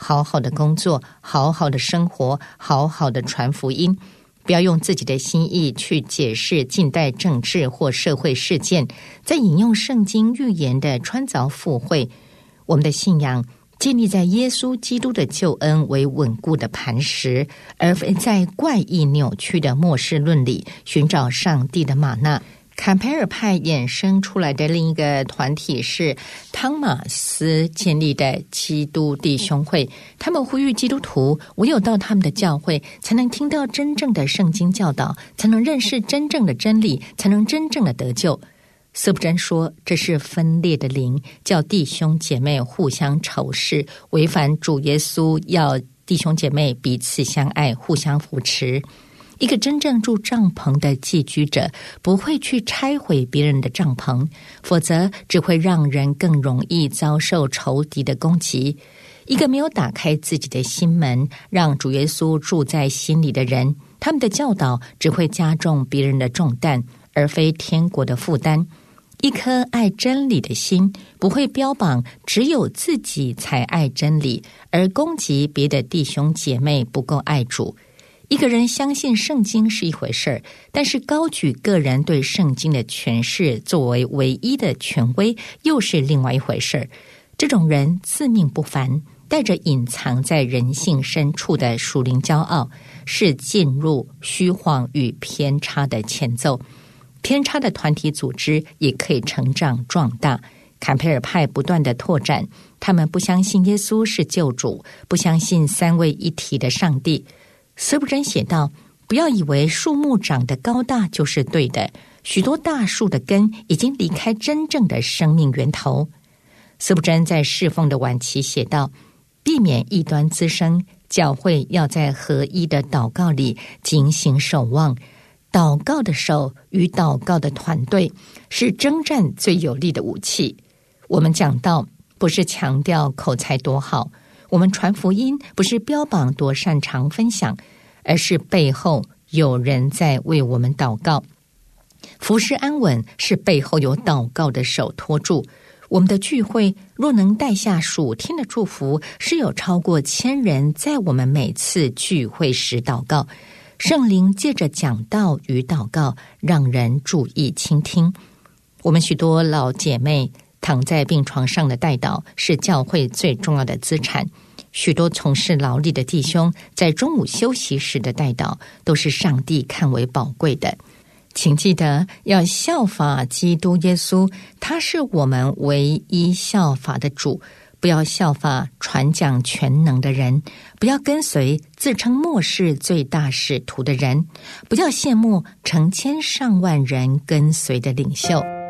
好好的工作，好好的生活，好好的传福音。不要用自己的心意去解释近代政治或社会事件，在引用圣经预言的穿凿附会。我们的信仰建立在耶稣基督的救恩为稳固的磐石，而非在怪异扭曲的末世论里寻找上帝的玛纳。坎培尔派衍生出来的另一个团体是汤马斯建立的基督弟兄会，他们呼吁基督徒唯有到他们的教会才能听到真正的圣经教导，才能认识真正的真理，才能真正的得救。斯普真说，这是分裂的灵，叫弟兄姐妹互相仇视，违反主耶稣要弟兄姐妹彼此相爱，互相扶持。一个真正住帐篷的寄居者不会去拆毁别人的帐篷，否则只会让人更容易遭受仇敌的攻击。一个没有打开自己的心门，让主耶稣住在心里的人，他们的教导只会加重别人的重担，而非天国的负担。一颗爱真理的心不会标榜只有自己才爱真理，而攻击别的弟兄姐妹不够爱主。一个人相信圣经是一回事，但是高举个人对圣经的诠释作为唯一的权威又是另外一回事。这种人自命不凡，带着隐藏在人性深处的属灵骄傲，是进入虚晃与偏差的前奏。偏差的团体组织也可以成长壮大。坎培尔派不断的拓展，他们不相信耶稣是救主，不相信三位一体的上帝。斯普真写道，不要以为树木长得高大就是对的，许多大树的根已经离开真正的生命源头。斯普真在侍奉的晚期写道，避免异端滋生，教会要在合一的祷告里警醒守望。祷告的手与祷告的团队是征战最有力的武器。我们讲道不是强调口才多好，我们传福音不是标榜多擅长分享，而是背后有人在为我们祷告。服事安稳是背后有祷告的手托住。我们的聚会若能带下属天的祝福，是有超过1000人在我们每次聚会时祷告。圣灵借着讲道与祷告让人注意倾听。我们许多老姐妹躺在病床上的代祷是教会最重要的资产，许多从事劳力的弟兄在中午休息时的代祷都是上帝看为宝贵的。请记得要效法基督耶稣，他是我们唯一效法的主。不要效法传讲全能的人，不要跟随自称末世最大使徒的人，不要羡慕成千上万人跟随的领袖。